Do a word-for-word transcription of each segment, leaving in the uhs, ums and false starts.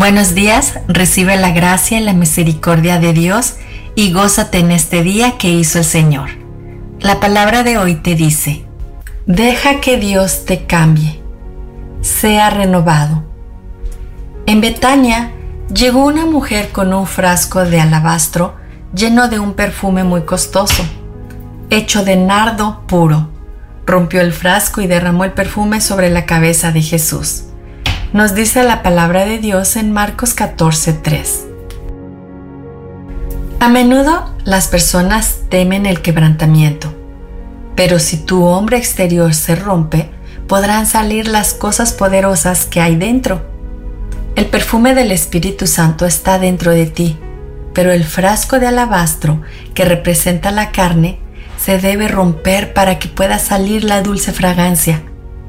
Buenos días, recibe la gracia y la misericordia de Dios y gózate en este día que hizo el Señor. La palabra de hoy te dice: deja que Dios te cambie, sea renovado. En Betania llegó una mujer con un frasco de alabastro lleno de un perfume muy costoso, hecho de nardo puro. Rompió el frasco y derramó el perfume sobre la cabeza de Jesús. Nos dice la palabra de Dios en Marcos catorce tres. A menudo las personas temen el quebrantamiento, pero si tu hombre exterior se rompe, podrán salir las cosas poderosas que hay dentro. El perfume del Espíritu Santo está dentro de ti, pero el frasco de alabastro que representa la carne se debe romper para que pueda salir la dulce fragancia.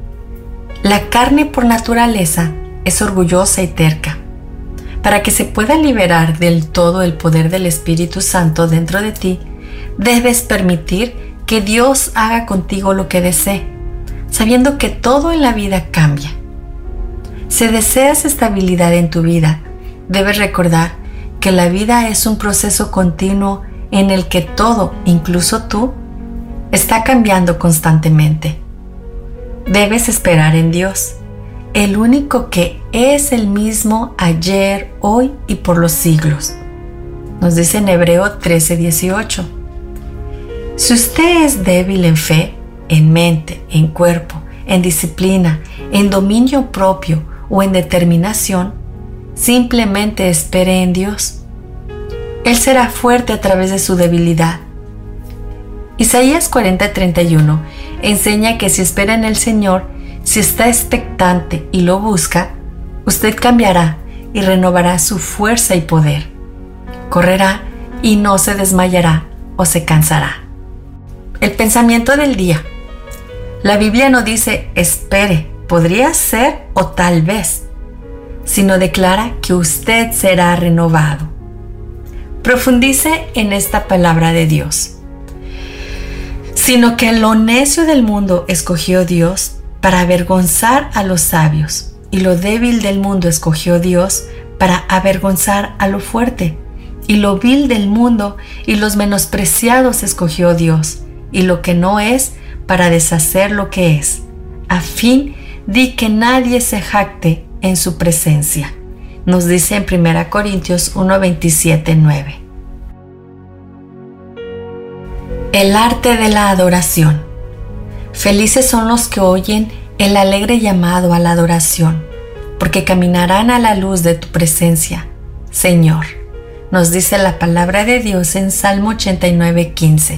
La carne por naturaleza es orgullosa y terca. Para que se pueda liberar del todo el poder del Espíritu Santo dentro de ti, debes permitir que Dios haga contigo lo que desee, sabiendo que todo en la vida cambia. Si deseas estabilidad en tu vida, debes recordar que la vida es un proceso continuo en el que todo, incluso tú, está cambiando constantemente. Debes esperar en Dios, el único que es el mismo ayer, hoy y por los siglos. Nos dice en Hebreo trece dieciocho. Si usted es débil en fe, en mente, en cuerpo, en disciplina, en dominio propio o en determinación, simplemente espere en Dios. Él será fuerte a través de su debilidad. Isaías cuarenta treinta y uno enseña que si espera en el Señor, si está expectante y lo busca, usted cambiará y renovará su fuerza y poder. Correrá y no se desmayará o se cansará. El pensamiento del día. La Biblia no dice espere, podría ser o tal vez, sino declara que usted será renovado. Profundice en esta palabra de Dios. Sino que lo necio del mundo escogió Dios para avergonzar a los sabios, y lo débil del mundo escogió Dios para avergonzar a lo fuerte, y lo vil del mundo y los menospreciados escogió Dios, y lo que no es para deshacer lo que es, a fin de que nadie se jacte en su presencia. Nos dice en primera Corintios uno veintisiete nueve. El arte de la adoración. Felices son los que oyen el alegre llamado a la adoración, porque caminarán a la luz de tu presencia, Señor. Nos dice la palabra de Dios en Salmo ochenta y nueve quince.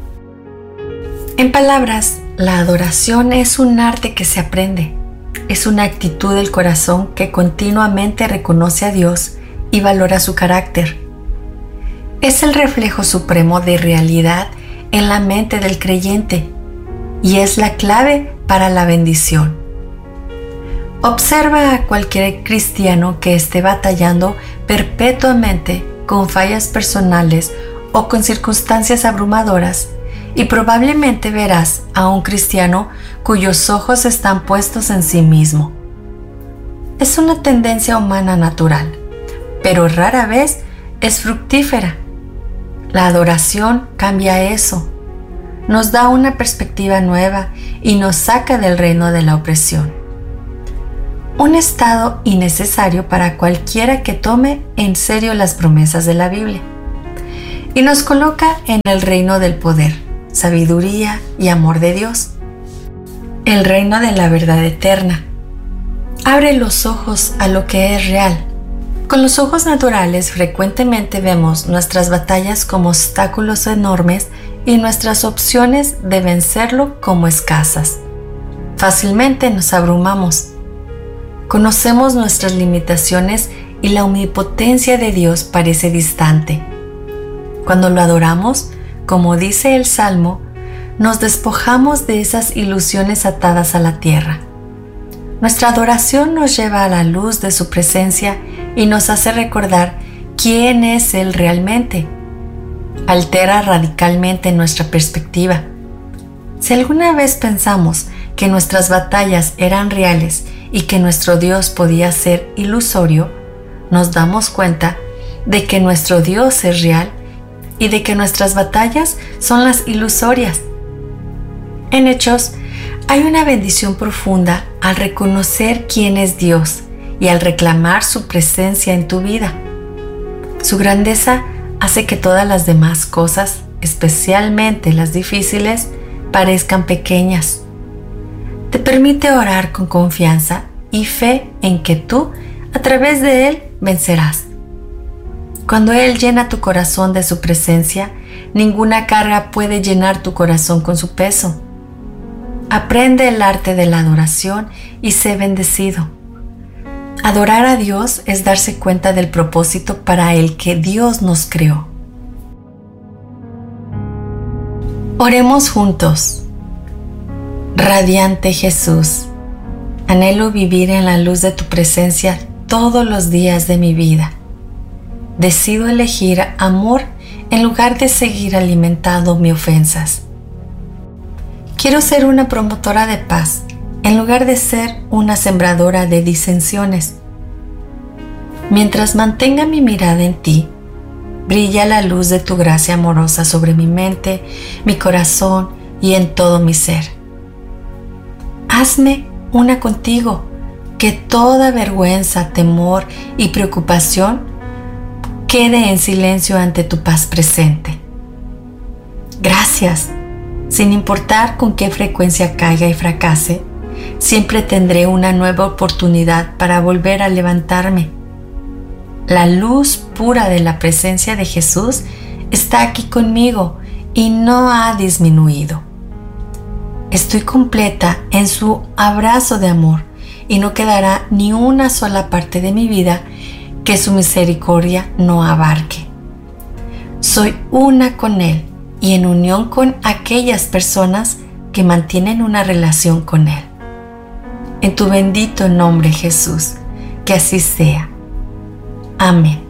En palabras, la adoración es un arte que se aprende. Es una actitud del corazón que continuamente reconoce a Dios y valora su carácter. Es el reflejo supremo de realidad en la mente del creyente y es la clave para la bendición. Observa a cualquier cristiano que esté batallando perpetuamente con fallas personales o con circunstancias abrumadoras y probablemente verás a un cristiano cuyos ojos están puestos en sí mismo. Es una tendencia humana natural, pero rara vez es fructífera. La adoración cambia eso, nos da una perspectiva nueva y nos saca del reino de la opresión. Un estado innecesario para cualquiera que tome en serio las promesas de la Biblia. Y nos coloca en el reino del poder, sabiduría y amor de Dios. El reino de la verdad eterna. Abre los ojos a lo que es real. Con los ojos naturales frecuentemente vemos nuestras batallas como obstáculos enormes y nuestras opciones de vencerlo como escasas. Fácilmente nos abrumamos. Conocemos nuestras limitaciones y la omnipotencia de Dios parece distante. Cuando lo adoramos, como dice el Salmo, nos despojamos de esas ilusiones atadas a la tierra. Nuestra adoración nos lleva a la luz de su presencia y nos hace recordar quién es Él realmente. Altera radicalmente nuestra perspectiva. Si alguna vez pensamos que nuestras batallas eran reales y que nuestro Dios podía ser ilusorio, nos damos cuenta de que nuestro Dios es real y de que nuestras batallas son las ilusorias. En Hechos, hay una bendición profunda al reconocer quién es Dios y al reclamar su presencia en tu vida. Su grandeza hace que todas las demás cosas, especialmente las difíciles, parezcan pequeñas. Te permite orar con confianza y fe en que tú, a través de Él, vencerás. Cuando Él llena tu corazón de su presencia, ninguna carga puede llenar tu corazón con su peso. Aprende el arte de la adoración y sé bendecido. Adorar a Dios es darse cuenta del propósito para el que Dios nos creó. Oremos juntos. Radiante Jesús, anhelo vivir en la luz de tu presencia todos los días de mi vida. Decido elegir amor en lugar de seguir alimentando mis ofensas. Quiero ser una promotora de paz en lugar de ser una sembradora de disensiones. Mientras mantenga mi mirada en ti, brilla la luz de tu gracia amorosa sobre mi mente, mi corazón y en todo mi ser. Hazme una contigo, que toda vergüenza, temor y preocupación quede en silencio ante tu paz presente. Gracias. Sin importar con qué frecuencia caiga y fracase, siempre tendré una nueva oportunidad para volver a levantarme. La luz pura de la presencia de Jesús está aquí conmigo y no ha disminuido. Estoy completa en su abrazo de amor y no quedará ni una sola parte de mi vida que su misericordia no abarque. Soy una con Él y en unión con aquellas personas que mantienen una relación con Él. En tu bendito nombre, Jesús, que así sea. Amén.